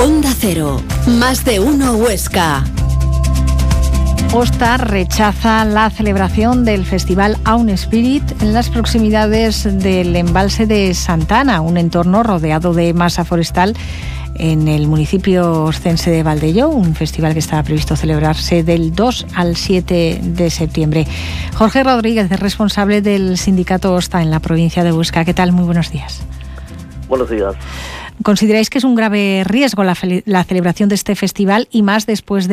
Onda Cero, más de uno Huesca. Osta rechaza la celebración del festival Aun Spirit en las proximidades del embalse de Santana, un entorno rodeado de masa forestal en el municipio oscense de Valdeelló, un festival que estaba previsto celebrarse del 2 al 7 de septiembre. Jorge Rodríguez es responsable del sindicato Osta en la provincia de Huesca. ¿Qué tal? Muy buenos días. Buenos días. ¿Consideráis que es un grave riesgo la celebración de este festival y más después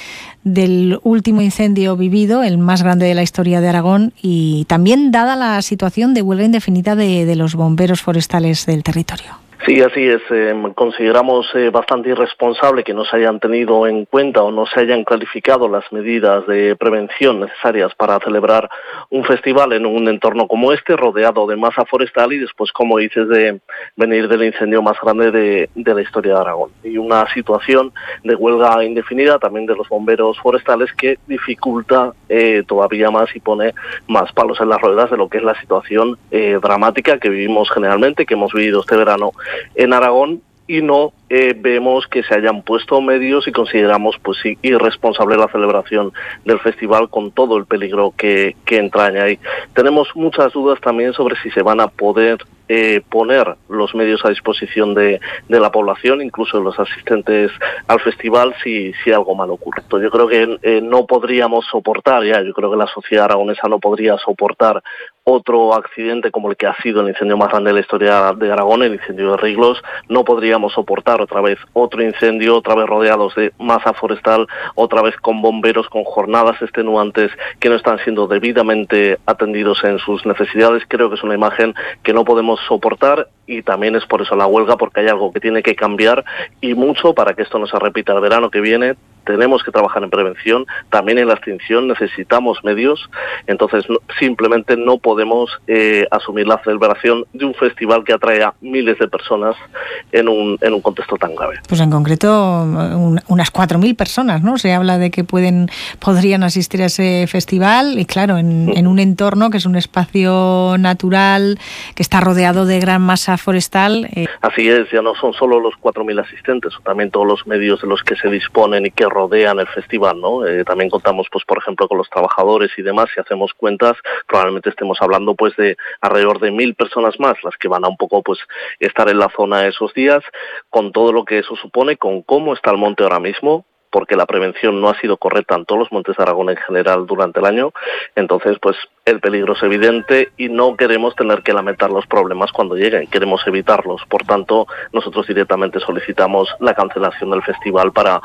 del último incendio vivido, el más grande de la historia de Aragón, y también dada la situación de huelga indefinida de los bomberos forestales del territorio? Sí, así es. Consideramos bastante irresponsable que no se hayan tenido en cuenta o no se hayan clarificado las medidas de prevención necesarias para celebrar un festival en un entorno como este, rodeado de masa forestal y después, como dices, de venir del incendio más grande de la historia de Aragón. Y una situación de huelga indefinida también de los bomberos forestales que dificulta todavía más y pone más palos en las ruedas de lo que es la situación dramática que vivimos generalmente, que hemos vivido este verano en Aragón, y no vemos que se hayan puesto medios y consideramos pues irresponsable la celebración del festival con todo el peligro que entraña ahí. Tenemos muchas dudas también sobre si se van a poder poner los medios a disposición de la población, incluso de los asistentes al festival, si algo mal ocurre. Yo creo que no podríamos soportar yo creo que la sociedad aragonesa no podría soportar otro accidente como el que ha sido el incendio más grande de la historia de Aragón, el incendio de Riglos. No podríamos soportar otra vez otro incendio, otra vez rodeados de masa forestal, otra vez con bomberos, con jornadas extenuantes que no están siendo debidamente atendidos en sus necesidades. Creo que es una imagen que no podemos soportar, y también es por eso la huelga, porque hay algo que tiene que cambiar y mucho para que esto no se repita el verano que viene. Tenemos que trabajar en prevención, también en la extinción necesitamos medios, entonces simplemente no podemos asumir la celebración de un festival que atrae a miles de personas en un contexto tan grave. Pues en concreto unas 4.000 personas, ¿no? Se habla de que podrían asistir a ese festival, y claro, en un entorno que es un espacio natural, que está rodeado de gran masa forestal. Así es, ya no son solo los 4.000 asistentes, también todos los medios de los que se disponen y que rodean el festival, ¿no? También contamos, pues, por ejemplo, con los trabajadores y demás. Si hacemos cuentas, probablemente estemos hablando, pues, de alrededor de 1.000 personas más, las que van a un poco, pues, estar en la zona esos días, con todo lo que eso supone, con cómo está el monte ahora mismo, porque la prevención no ha sido correcta en todos los montes de Aragón en general durante el año. Entonces, pues, el peligro es evidente y no queremos tener que lamentar los problemas cuando lleguen, queremos evitarlos. Por tanto, nosotros directamente solicitamos la cancelación del festival para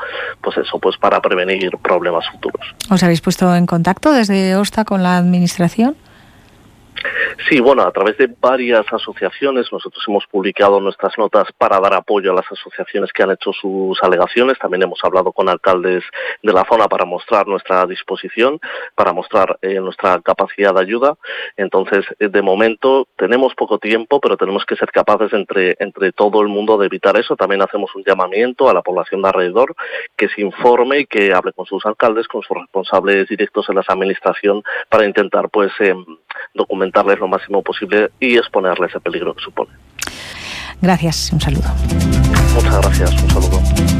prevenir problemas futuros. ¿Os habéis puesto en contacto desde Osta con la administración? Sí, bueno, a través de varias asociaciones nosotros hemos publicado nuestras notas para dar apoyo a las asociaciones que han hecho sus alegaciones. También hemos hablado con alcaldes de la zona para mostrar nuestra disposición, para mostrar nuestra capacidad de ayuda. Entonces, de momento tenemos poco tiempo, pero tenemos que ser capaces entre todo el mundo de evitar eso. También hacemos un llamamiento a la población de alrededor que se informe y que hable con sus alcaldes, con sus responsables directos en la administración, para intentar documentarles lo máximo posible y exponerles el peligro que supone. Gracias, un saludo. Muchas gracias, un saludo.